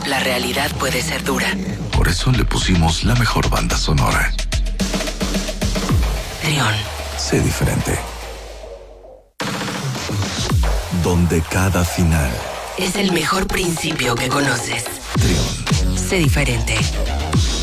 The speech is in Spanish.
la realidad puede ser dura. Por eso le pusimos la mejor banda sonora. Trión. Sé diferente. Donde cada final Es el mejor principio que conoces. Trión. Sé diferente.